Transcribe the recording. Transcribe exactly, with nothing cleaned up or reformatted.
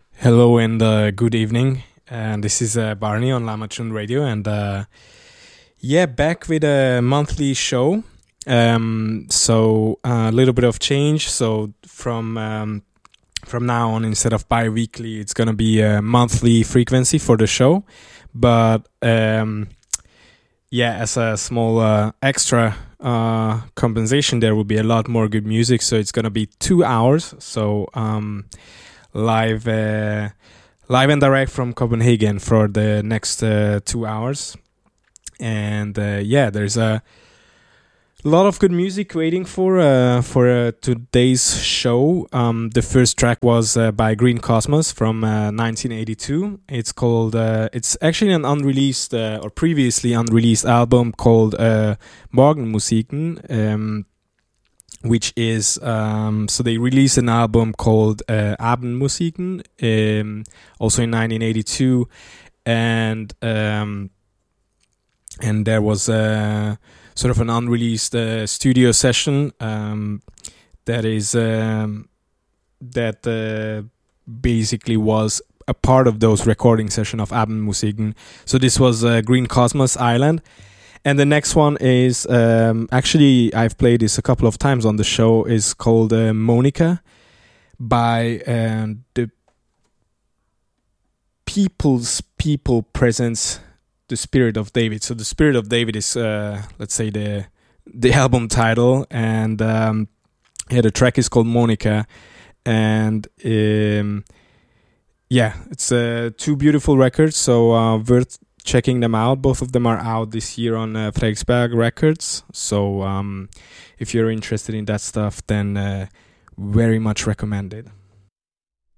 Hello and uh, good evening. And this is uh, Barney on Lamachun Radio, and uh, yeah, back with a monthly show. Um, so a little bit of change. So from um, from now on, instead of bi-weekly, it's gonna be a monthly frequency for the show. But um, yeah, as a small uh, extra uh, compensation, there will be a lot more good music. So it's gonna be two hours. So um, live uh, live and direct from Copenhagen for the next uh, two hours. And uh, yeah, there's a lot of good music waiting for uh, for uh, today's show. Um, the first track was uh, by Green Cosmos from uh, nineteen eighty-two. It's called uh, it's actually an unreleased uh, or previously unreleased album called uh, Morgenmusiken. Um, which is um, so they released an album called uh, Abendmusiken, um, also in nineteen eighty-two, and um, and there was a sort of an unreleased uh, studio session um, that is um, that uh, basically was a part of those recording session of Abendmusiken. So this was uh, Green Cosmos Island. And the next one is, um, actually, I've played this a couple of times on the show, is called uh, Monica by uh, the People's People Presents the Spirit of David. So the Spirit of David is, uh, let's say, the the album title. And um, yeah, the track is called Monica. And um, yeah, it's uh, two beautiful records, so uh, worth checking them out. Both of them are out this year on uh, Fredriksberg Records. So um, if you're interested in that stuff, then uh, very much recommended.